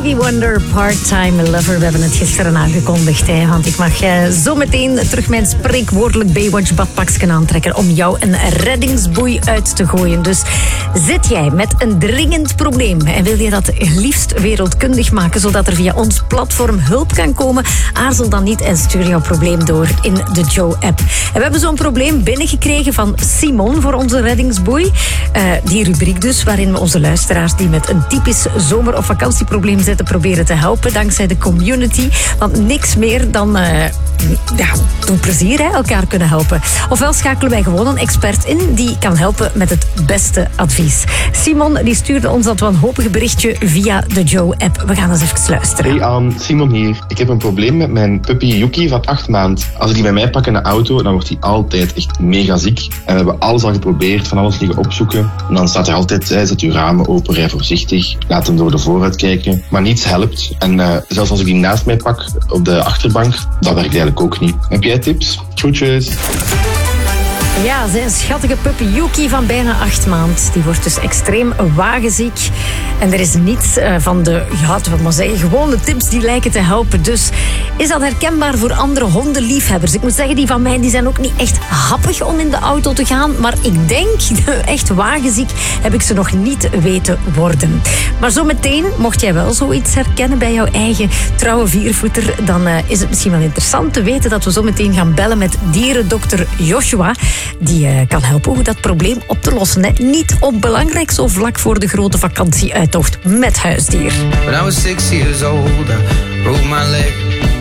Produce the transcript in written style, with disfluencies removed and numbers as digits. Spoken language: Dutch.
Stevie Wonder, Part-Time Lover. We hebben het gisteren aangekondigd, hè, want ik mag zo meteen terug mijn spreekwoordelijk Baywatch-badpaksken aantrekken om jou een reddingsboei uit te gooien. Dus zit jij met een dringend probleem en wil je dat liefst wereldkundig maken, zodat er via ons platform hulp kan komen, aarzel dan niet en stuur jouw probleem door in de Joe-app. En we hebben zo'n probleem binnengekregen van Simon voor onze reddingsboei. Die rubriek dus, waarin we onze luisteraars die met een typisch zomer- of vakantieprobleem zitten proberen te helpen, dankzij de community. Want niks meer dan doe plezier, hè, elkaar kunnen helpen. Ofwel schakelen wij gewoon een expert in die kan helpen met het beste advies. Simon die stuurde ons dat wanhopige berichtje via de Joe-app. We gaan eens even luisteren. Hey Simon hier. Ik heb een probleem met mijn puppy Yuki van 8 maanden. Als ik die bij mij pak in de auto, dan wordt hij altijd echt mega ziek. En we hebben alles al geprobeerd, van alles liggen opzoeken. En dan staat hij altijd, zet uw ramen open, rij voorzichtig. Laat hem door de vooruit kijken. Maar niets helpt. En zelfs als ik die naast mij pak, op de achterbank, dat werkt eigenlijk ook niet. Heb jij tips? Groetjes. Ja, zijn schattige puppy Yuki van bijna 8 maanden. Die wordt dus extreem wagenziek. En er is niets van de, gewone tips die lijken te helpen. Dus is dat herkenbaar voor andere hondenliefhebbers? Ik moet zeggen, die van mij die zijn ook niet echt happig om in de auto te gaan. Maar ik denk, echt wagenziek heb ik ze nog niet weten worden. Maar zometeen, mocht jij wel zoiets herkennen bij jouw eigen trouwe viervoeter, dan is het misschien wel interessant te weten dat we zometeen gaan bellen met dierendokter Joshua. Die kan helpen hoe dat probleem op te lossen. Hè. Niet onbelangrijk, zo vlak voor de grote vakantieuittocht met huisdier. When I was 6 years old, I broke my leg.